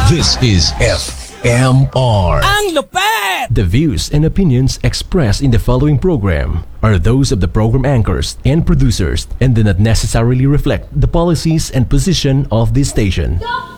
This is FMR. Ang lupet! The views and opinions expressed in the following program are those of the program anchors and producers and do not necessarily reflect the policies and position of this station.